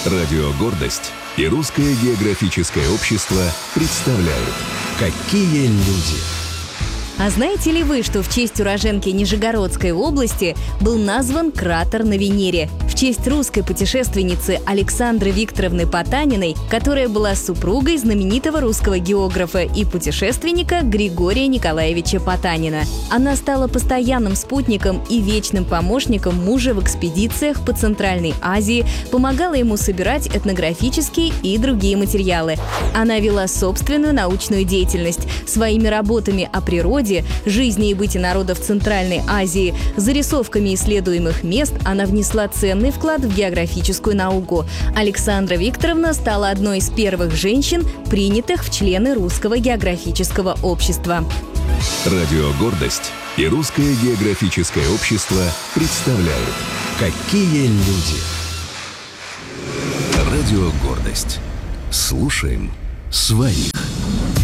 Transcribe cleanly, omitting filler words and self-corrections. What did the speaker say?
Радио «Гордость» и Русское географическое общество представляют «Какие люди». А знаете ли вы, что в честь уроженки Нижегородской области был назван кратер на Венере? В честь русской путешественницы Александры Викторовны Потаниной, которая была супругой знаменитого русского географа и путешественника Григория Николаевича Потанина. Она стала постоянным спутником и вечным помощником мужа в экспедициях по Центральной Азии, помогала ему собирать этнографические и другие материалы. Она вела собственную научную деятельность. Своими работами о природе, жизни и быте народов Центральной Азии, зарисовками исследуемых мест она внесла ценный вклад в географическую науку. Александра Викторовна стала одной из первых женщин, принятых в члены Русского географического общества. Радио «Гордость» и Русское географическое общество представляют «Какие люди». Радио «Гордость». Слушаем своих.